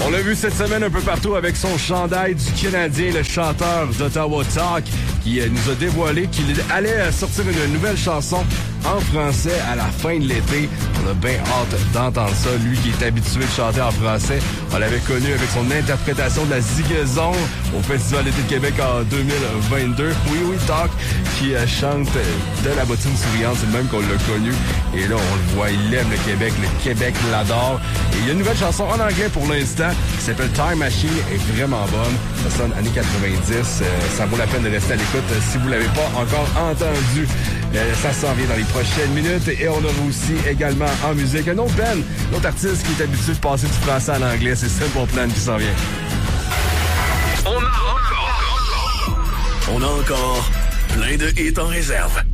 On l'a vu cette semaine un peu partout avec son chandail du Canadien, le chanteur d'Ottawa Talk, qui nous a dévoilé qu'il allait sortir une nouvelle chanson en français à la fin de l'été. On a bien hâte d'entendre ça. Lui qui est habitué de chanter en français, on l'avait connu avec son interprétation de la Zigazon au Festival d'été de Québec en 2022. Oui, Talk, qui chante de la bottine souriante, c'est le même qu'on l'a connu. Et là, on le voit, il aime le Québec l'adore. Et il y a une nouvelle chanson en anglais pour l'instant qui s'appelle Time Machine, est vraiment bonne. Ça sonne années 90. Ça vaut la peine de rester à l'écoute si vous l'avez pas encore entendu. Ça s'en vient dans les prochaines minutes. Et on aura aussi également en musique un autre band, un autre artiste qui est habitué de passer du français à l'anglais. C'est Simple Plan qui s'en vient. On a encore plein de hits en réserve.